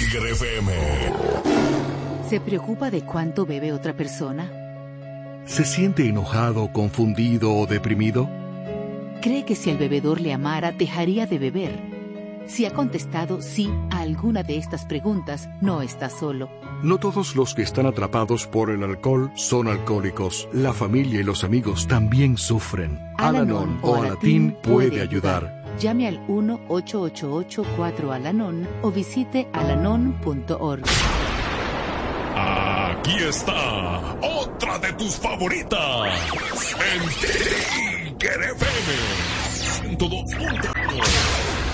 Tigre FM. ¿Se preocupa de cuánto bebe otra persona? ¿Se siente enojado, confundido o deprimido? ¿Cree que si el bebedor le amara, dejaría de beber? Si ha contestado sí a alguna de estas preguntas, no está solo. No todos los que están atrapados por el alcohol son alcohólicos. La familia y los amigos también sufren. Al-Anon o Alatín puede ayudar. Llame al 1-888-4-ALANON o visite alanon.org. Aquí está otra de tus favoritas. En Tigre FM. 102.1.